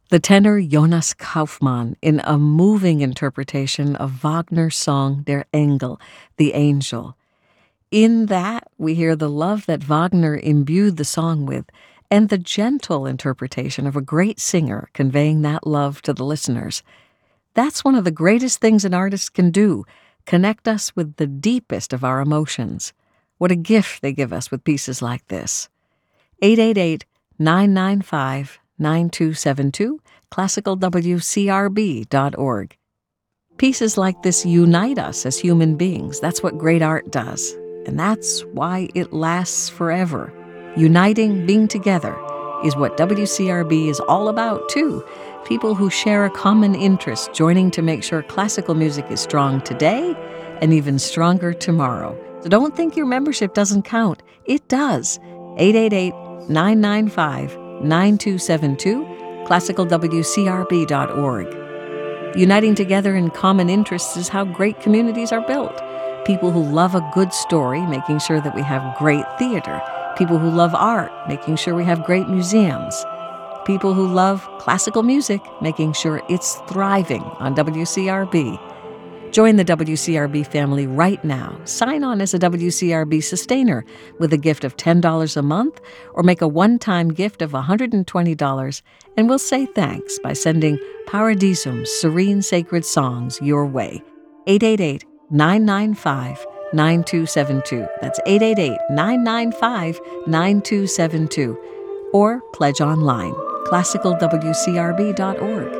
The tenor Jonas Kaufmann in a moving interpretation of Wagner's song Der Engel, the Angel. In that, we hear the love that Wagner imbued the song with, and the gentle interpretation of a great singer conveying that love to the listeners. That's one of the greatest things an artist can do, connect us with the deepest of our emotions. What a gift they give us with pieces like this. 888-995-9272, classicalwcrb.org. Pieces like this unite us as human beings. That's what great art does. And that's why it lasts forever. Uniting, being together, is what WCRB is all about, too. People who share a common interest joining to make sure classical music is strong today and even stronger tomorrow. So don't think your membership doesn't count. It does. 888-995-9272, classicalwcrb.org. Uniting together in common interests is how great communities are built. People who love a good story, making sure that we have great theater. People who love art, making sure we have great museums. People who love classical music, making sure it's thriving on WCRB. Join the WCRB family right now. Sign on as a WCRB sustainer with a gift of $10 a month, or make a one-time gift of $120, and we'll say thanks by sending Paradisum's Serene Sacred Songs your way. 888-995-9272. That's 888-995-9272. Or pledge online, classicalwcrb.org.